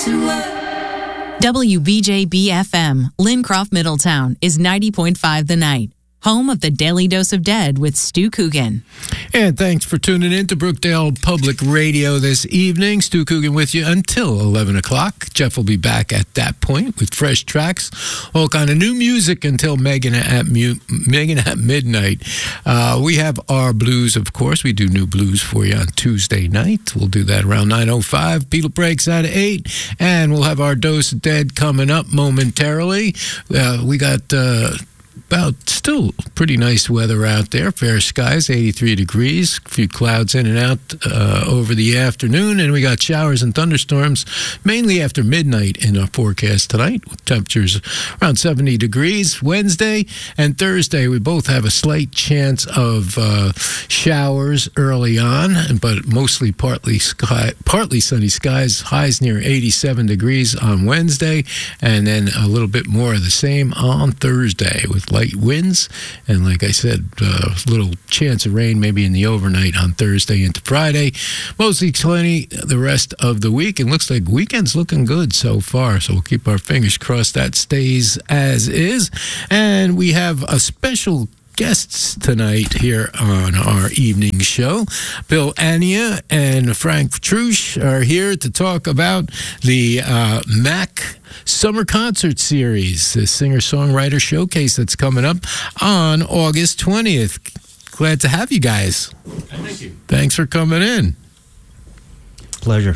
WBJB-FM, Lincroft, Middletown, is 90.5 The Night, home of the Daily Dose of Dead with Stu Coogan. And thanks for tuning in to Brookdale Public Radio this evening. Stu Coogan with you until 11 o'clock. Jeff will be back at that point with fresh tracks, all kind of new music until Megan at midnight. We have our blues, of course. We do new blues for you on Tuesday night. We'll do that around 9:05. Beetle breaks at 8. And we'll have our Dose of Dead coming up momentarily. We got... about still pretty nice weather out there. Fair skies, 83 degrees. A few clouds in and out over the afternoon. And we got showers and thunderstorms mainly after midnight in our forecast tonight, with temperatures around 70 degrees. Wednesday and Thursday, we both have a slight chance of showers early on, but mostly partly sunny skies. Highs near 87 degrees on Wednesday, and then a little bit more of the same on Thursday with light winds, and like I said, little chance of rain maybe in the overnight on Thursday into Friday. Mostly sunny the rest of the week, and looks like weekend's looking good so far, so we'll keep our fingers crossed that stays as is. And we have a special guests tonight here on our evening show. Bill Ania and Frank Petrush are here to talk about the MAC Summer Concert Series, the singer-songwriter showcase that's coming up on August 20th. Glad to have you guys. Thank you. Thanks for coming in. Pleasure.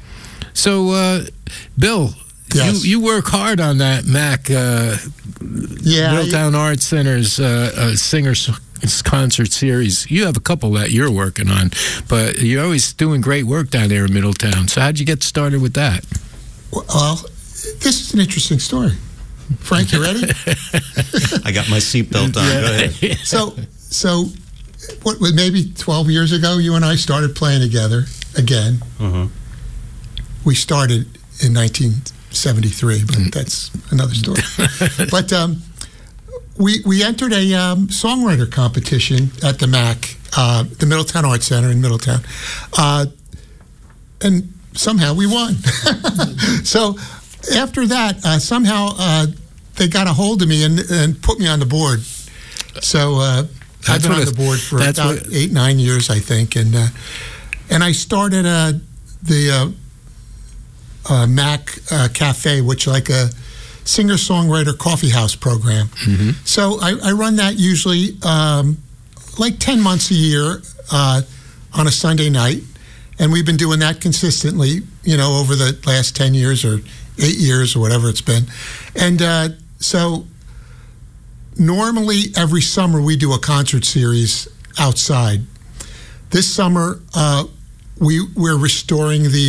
So, Bill, yes. you work hard on that MAC Middletown Arts Center's Singers Concert Series. You have a couple that you're working on, but you're always doing great work down there in Middletown. So how'd you get started with that? Well, this is an interesting story. Frank, you ready? I got my seatbelt on. Go ahead. So, what? Maybe 12 years ago, you and I started playing together again. Uh-huh. We started in 1973, but that's another story. But we entered a songwriter competition at the MAC, the Middletown Arts Center in Middletown, and somehow we won. So after that, somehow they got a hold of me and put me on the board. So I've been on the board for about 8-9 years, I think, and I started the MAC Cafe, which is like a singer-songwriter coffee house program. Mm-hmm. So I run that usually like 10 months a year on a Sunday night, and we've been doing that consistently, over the last 10 years or 8 years or whatever it's been. And so normally every summer we do a concert series outside. This summer we're restoring the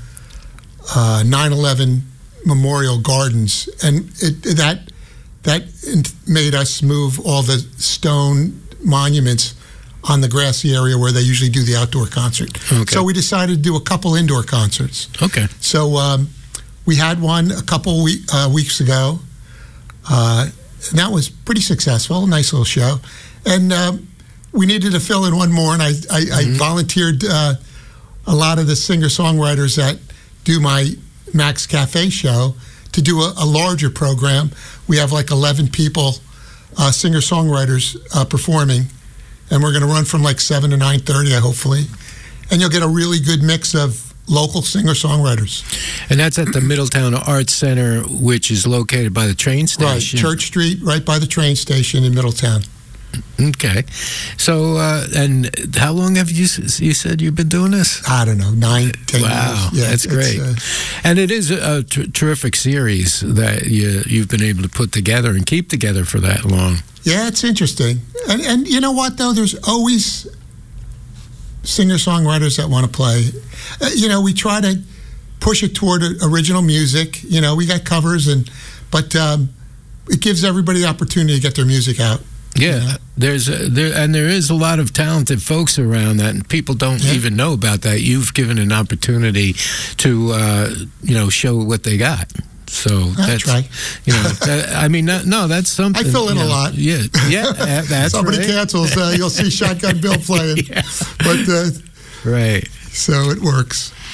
9/11 Memorial Gardens, and that made us move all the stone monuments on the grassy area where they usually do the outdoor concert. Okay. So we decided to do a couple indoor concerts. Okay. So we had one a couple weeks ago, and that was pretty successful, a nice little show. And we needed to fill in one more, and I volunteered a lot of the singer-songwriters that do my Max Cafe show to do a larger program. We have like 11 people, singer-songwriters performing, and we're going to run from like 7 to 9:30, hopefully. And you'll get a really good mix of local singer-songwriters. And that's at the Middletown Arts Center, which is located by the train station. Right, Church Street, right by the train station in Middletown. Okay. So, and how long have you said you've been doing this? I don't know, 9, 10 wow, years. Yeah, that's great. And it is a terrific series that you've been able to put together and keep together for that long. Yeah, it's interesting. And you know what, though? There's always singer-songwriters that want to play. We try to push it toward original music. We got covers, but it gives everybody the opportunity to get their music out. Yeah, there is a lot of talented folks around that, and people don't even know about that. You've given an opportunity to, show what they got. So that's right. That's something. I fill in a lot. Yeah, that's Somebody right. cancels, you'll see Shotgun Bill playing. Yeah. But right. So it works.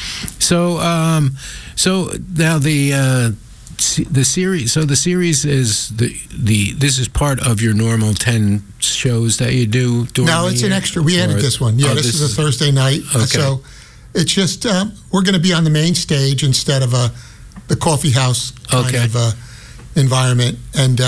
So now the series. So the series is this is part of your normal 10 shows that you do. No, it's an extra. We added this one. Yeah, this is a Thursday night. Okay. So it's just we're going to be on the main stage instead of the coffee house kind of environment. And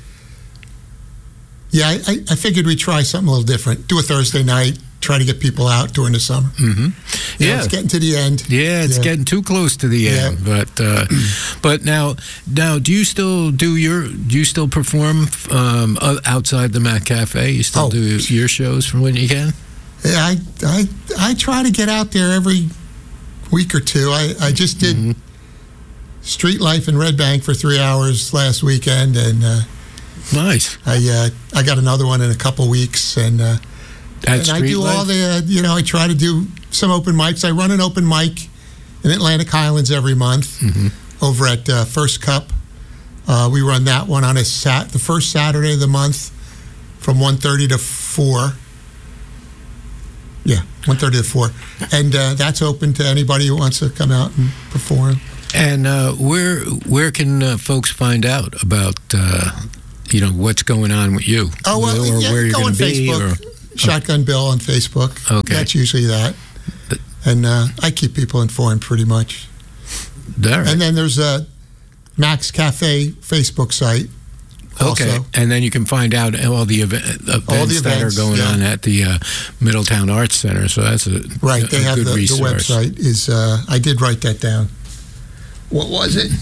I figured we'd try something a little different. Do a Thursday night. Try to get people out during the summer. Mm-hmm. Yeah, it's getting to the end. Yeah, it's getting too close to the end. But now, do you still perform outside the Mac Cafe? You still do your shows from when you can? Yeah, I try to get out there every week or two. I just did Street Life in Red Bank for 3 hours last weekend, and nice. I got another one in a couple weeks, and I do all the, I try to do some open mics. I run an open mic in Atlantic Highlands every month over at First Cup. We run that one on the first Saturday of the month from 1:30 to 4. Yeah, 1:30 to 4. And that's open to anybody who wants to come out and perform. And where can folks find out about, what's going on with you? Oh, well, or where you're going to be? Facebook. Shotgun Bill on Facebook. Okay. That's usually that. And I keep people informed pretty much. Right. And then there's a Max Cafe Facebook site. Okay. Also. And then you can find out all the events that are going on at the Middletown Arts Center. So that's a right. They have good the resource. website is. I did write that down. What was it?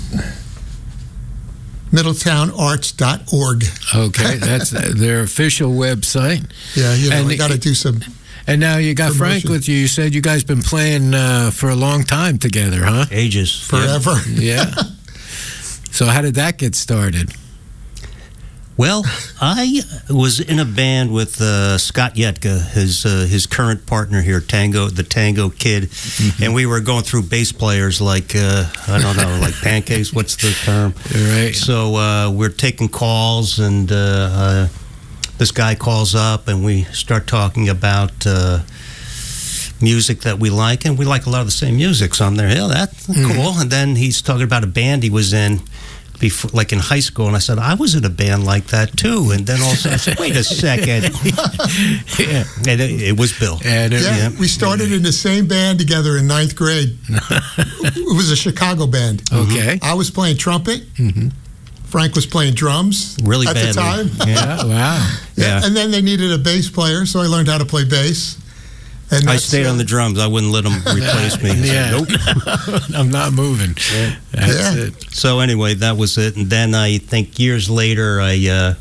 MiddletownArts.org. Okay, that's their official website. Yeah, we got to do some. And now you got Frank with you. You said you guys been playing for a long time together, huh? Ages. Forever. Yeah. So how did that get started? Well, I was in a band with Scott Yetka, his current partner here, the Tango Kid, and we were going through bass players like like pancakes. What's the term? Right. So we're taking calls, and this guy calls up, and we start talking about music that we like, and we like a lot of the same music. So I'm there, yeah, that's cool. And then he's talking about a band he was in. Before, like in high school, and I said, I was in a band like that too. And then also I said, wait a second. And it was Bill. And we started in the same band together in 9th grade. It was a Chicago band. Okay. I was playing trumpet. Frank was playing drums really at badly. the time. Yeah, wow. Yeah. And then they needed a bass player, so I learned how to play bass. And I stayed on the drums. I wouldn't let them replace me. Yeah. Nope. I'm not moving. Yeah. That's it. So anyway, that was it. And then I think years later, I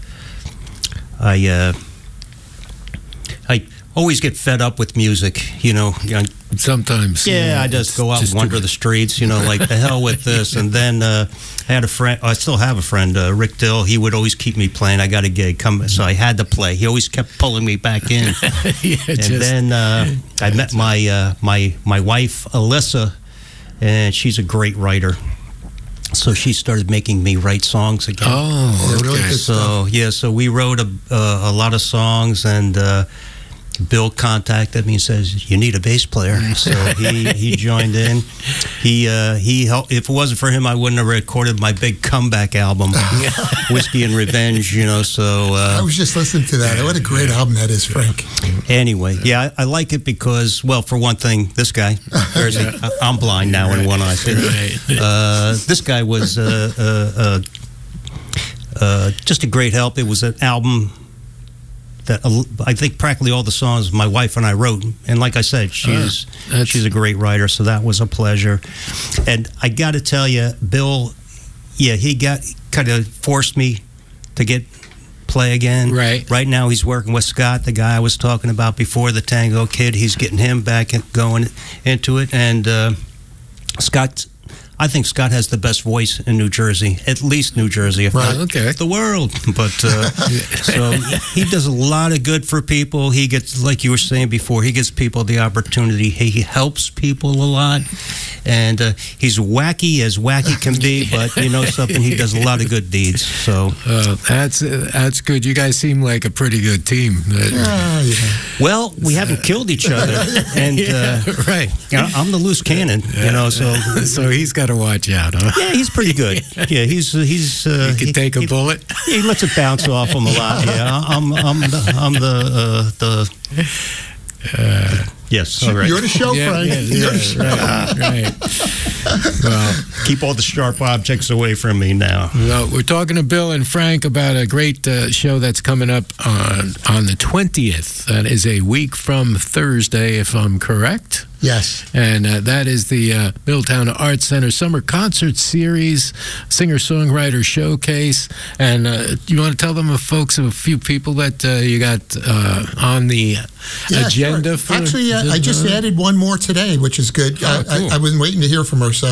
always get fed up with music, Sometimes. Yeah, I just go out and wander the streets, like the hell with this. And then I had a friend, I still have a friend, Rick Dill. He would always keep me playing. I got a gig, so I had to play. He always kept pulling me back in. Then I met my wife, Alyssa, and she's a great writer. So she started making me write songs again. Oh, okay. Really good stuff. So we wrote a lot of songs, and Bill contacted me and says, you need a bass player. So he joined in. He helped. If it wasn't for him, I wouldn't have recorded my big comeback album, Whiskey and Revenge, So I was just listening to that. What a great album that is, Frank. Anyway, yeah, I like it because, well, for one thing, this guy, I'm blind now in one eye. This guy was just a great help. It was an album that I think practically all the songs my wife and I wrote, and like I said, she's a great writer, so that was a pleasure. And I got to tell you, Bill, he kind of forced me to play again. Right now, he's working with Scott, the guy I was talking about before, the Tango Kid. He's getting him back and going into it, and Scott. I think Scott has the best voice in New Jersey, at least New Jersey, if not the world. But so he does a lot of good for people. He gets, like you were saying before, he gives people the opportunity. He helps people a lot, and he's wacky as wacky can be. But you know something, he does a lot of good deeds. So that's good. You guys seem like a pretty good team. Well, we haven't killed each other, and right. I'm the loose cannon, you know. So he's got to watch out, huh? Yeah, he's pretty good. Yeah, he's he can take a bullet. He lets it bounce off him a lot. Yeah, I'm the yes. All right. You're the show, Frank. You're the show. Right. Well, keep all the sharp objects away from me now. Well, we're talking to Bill and Frank about a great show that's coming up on the 20th. That is a week from Thursday, if I'm correct. Yes. And that is the Middletown Arts Center Summer Concert Series, Singer-Songwriter Showcase. And you want to tell them, folks, a few people that you got on the agenda? Sure. Actually, I just added one more today, which is good. Oh, cool. I was waiting to hear from her.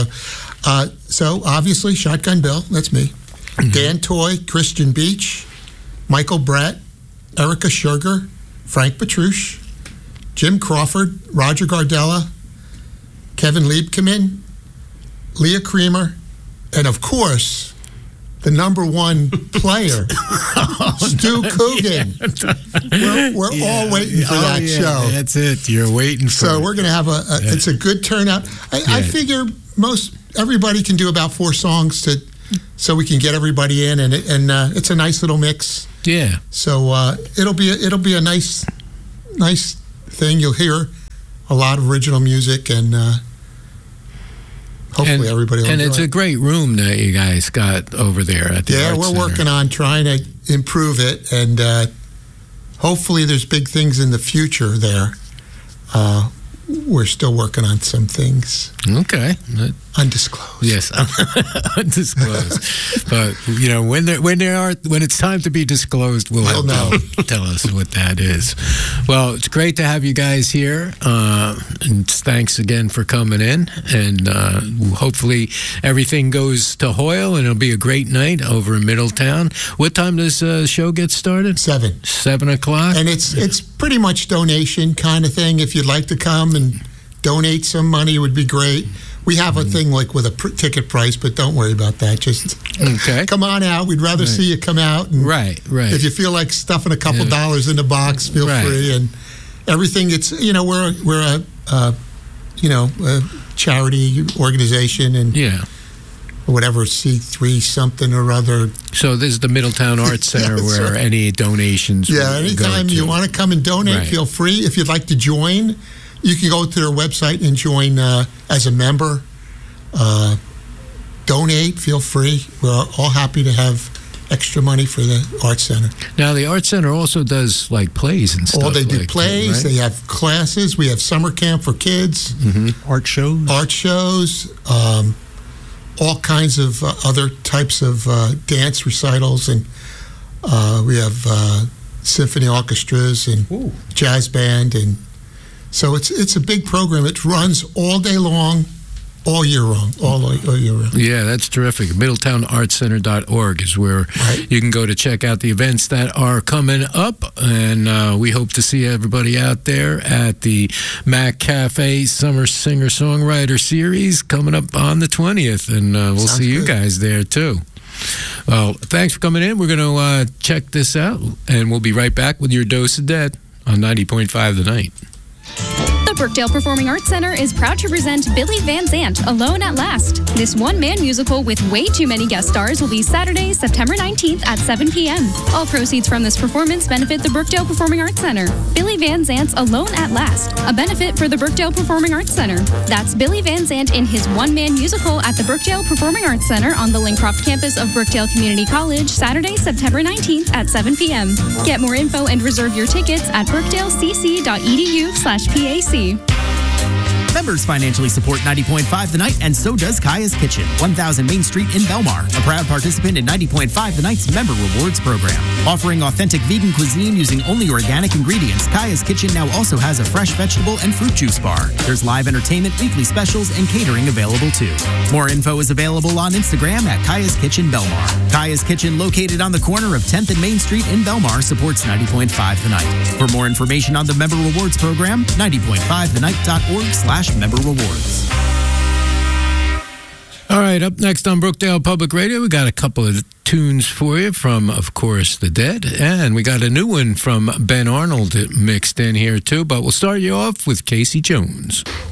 So obviously, Shotgun Bill, that's me. Mm-hmm. Dan Toy, Christian Beach, Michael Brett, Erica Sugar, Frank Petrush, Jim Crawford, Roger Gardella, Kevin Liebkeman, Leah Creamer, and of course, the number one player, Stu Coogan. We're all waiting for that show. That's it. You're waiting for So we're going to have it's a good turnout. I figure everybody can do about 4 songs so we can get everybody in, and it's a nice little mix. Yeah. So it'll be a nice thing. You'll hear a lot of original music, and hopefully everybody will enjoy it. It's a great room that you guys got over there at the Arts we're Center. working on trying to improve it, and hopefully there's big things in the future there. We're still working on some things. Okay. Undisclosed. Yes, undisclosed. But you know, when it's time to be disclosed, we'll tell us what that is. Well, it's great to have you guys here, and thanks again for coming in. And hopefully everything goes to Hoyle, and it'll be a great night over in Middletown. What time does the show get started? 7. 7 o'clock. And it's pretty much donation kind of thing. If you'd like to come and donate some money, it would be great. We have a thing like with a ticket price, but don't worry about that. Just come on out. We'd rather see you come out. And right. If you feel like stuffing a couple dollars in the box, feel free. And everything. It's we're a charity organization, and whatever C3 something or other. So this is the Middletown Arts Center where any donations. Anytime you want to come and donate, feel free. If you'd like to join, you can go to their website and join as a member. Donate, feel free. We're all happy to have extra money for the Arts Center. Now, the Arts Center also does like plays and stuff. They do like plays. That, right? They have classes. We have summer camp for kids. Mm-hmm. Art shows. All kinds of other types of dance recitals. And we have symphony orchestras and jazz band. And so it's a big program. It runs all day long, all year round. Yeah, that's terrific. MiddletownArtsCenter.org is where you can go to check out the events that are coming up. And we hope to see everybody out there at the Mac Cafe Summer Singer-Songwriter Series coming up on the 20th. And we'll see you guys there, too. Well, thanks for coming in. We're going to check this out, and we'll be right back with your Dose of Dead on 90.5 The Night. The Brookdale Performing Arts Center is proud to present Billy Van Zandt, Alone at Last. This one-man musical with way too many guest stars will be Saturday, September 19th at 7 p.m. All proceeds from this performance benefit the Brookdale Performing Arts Center. Billy Van Zandt's Alone at Last, a benefit for the Brookdale Performing Arts Center. That's Billy Van Zandt in his one-man musical at the Brookdale Performing Arts Center on the Lincroft campus of Brookdale Community College, Saturday, September 19th at 7 p.m. Get more info and reserve your tickets at brookdalecc.edu/PAC. Members financially support 90.5 The Night, and so does Kaya's Kitchen, 1000 Main Street in Belmar, a proud participant in 90.5 The Night's Member Rewards program. Offering authentic vegan cuisine using only organic ingredients, Kaya's Kitchen now also has a fresh vegetable and fruit juice bar. There's live entertainment, weekly specials, and catering available too. More info is available on Instagram at Kaya's Kitchen Belmar. Kaya's Kitchen, located on the corner of 10th and Main Street in Belmar, supports 90.5 The Night. For more information on the Member Rewards program, 90.5thenight.org/member rewards. All right, up next on Brookdale Public Radio, we got a couple of tunes for you from, of course, The Dead, and we got a new one from Ben Arnold mixed in here too, but we'll start you off with Casey Jones.